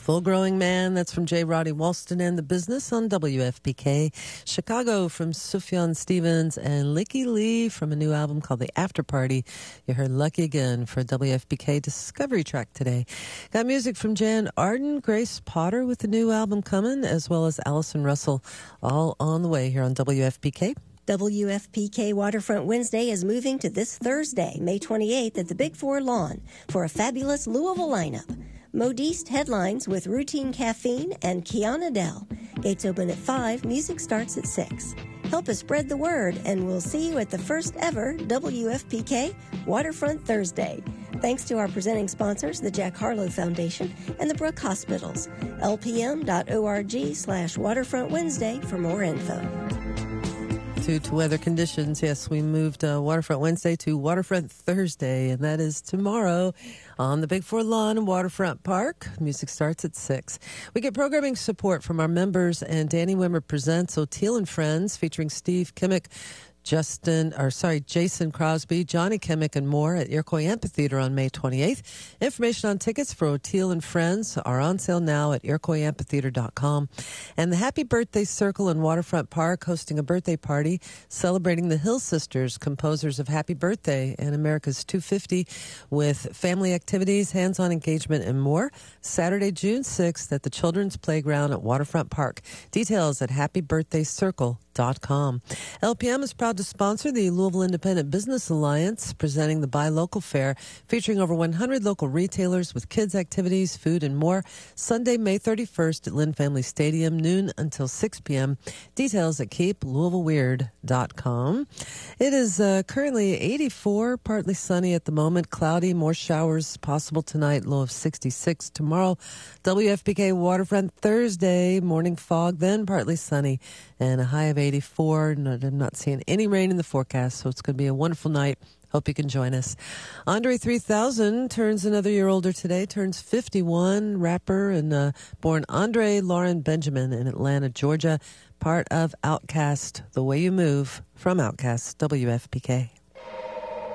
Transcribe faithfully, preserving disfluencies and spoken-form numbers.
Full Growing Man, that's from J. Roddy Walston and The Business on W F P K. Chicago from Sufjan Stevens and Licky Lee from a new album called The After Party. You heard Lucky Again for a W F P K Discovery track today. Got music from Jan Arden, Grace Potter with the new album coming, as well as Allison Russell, all on the way here on W F P K. W F P K Waterfront Wednesday is moving to this Thursday, May twenty-eighth at the Big Four Lawn for a fabulous Louisville lineup. Modiste headlines with Routine Caffeine and Kiana Dell. Gates open at five, music starts at six. Help us spread the word, and we'll see you at the first ever W F P K Waterfront Thursday. Thanks to our presenting sponsors, the Jack Harlow Foundation and the Brook Hospitals. L P M dot org slash Waterfront Wednesday for more info. To, to weather conditions, yes, we moved uh, Waterfront Wednesday to Waterfront Thursday, and that is tomorrow on the Big Four Lawn in Waterfront Park. Music starts at six. We get programming support from our members, and Danny Wimmer presents O'Teal and Friends, featuring Steve Kimmick, Justin, or sorry, Jason Crosby, Johnny Kimmick, and more at Iroquois Amphitheater on May twenty-eighth. Information on tickets for O'Teal and Friends are on sale now at iroquois amphitheater dot com. And the Happy Birthday Circle in Waterfront Park hosting a birthday party celebrating the Hill Sisters, composers of Happy Birthday and America's two fifty, with family activities, hands-on engagement, and more. Saturday, June sixth at the Children's Playground at Waterfront Park. Details at happy birthday circle dot com. L P M is proud to sponsor the Louisville Independent Business Alliance, presenting the Buy Local Fair, featuring over one hundred local retailers with kids' activities, food, and more. Sunday, May thirty-first at Lynn Family Stadium, noon until six p.m. Details at keep louisville weird dot com. It is uh, currently eighty-four, partly sunny at the moment, cloudy, more showers possible tonight, low of sixty-six. Tomorrow, W F P K Waterfront Thursday, morning fog, then partly sunny, and a high of eighty-four. No, I'm not seeing any rain in the forecast, so it's going to be a wonderful night. Hope you can join us. Andre three thousand turns another year older today, turns fifty-one, rapper, and uh, born Andre Lauren Benjamin in Atlanta, Georgia, part of Outkast, The Way You Move from Outkast, W F P K.